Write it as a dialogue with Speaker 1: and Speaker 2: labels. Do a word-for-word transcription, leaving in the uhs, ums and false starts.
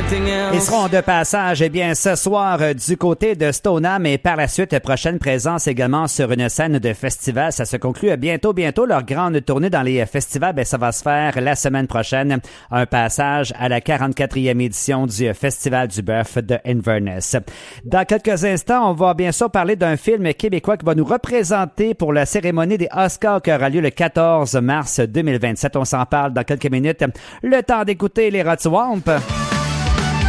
Speaker 1: Ils seront de passage, eh bien, ce soir euh, du côté de Stoneham et par la suite, prochaine présence également sur une scène de festival. Ça se conclut bientôt, bientôt. Leur grande tournée dans les festivals, ben, ça va se faire la semaine prochaine. Un passage à la quarante-quatrième édition du Festival du Bœuf de Inverness. Dans quelques instants, on va bien sûr parler d'un film québécois qui va nous représenter pour la cérémonie des Oscars qui aura lieu le quatorze mars deux mille vingt-sept. On s'en parle dans quelques minutes. Le temps d'écouter les Rod Swamp.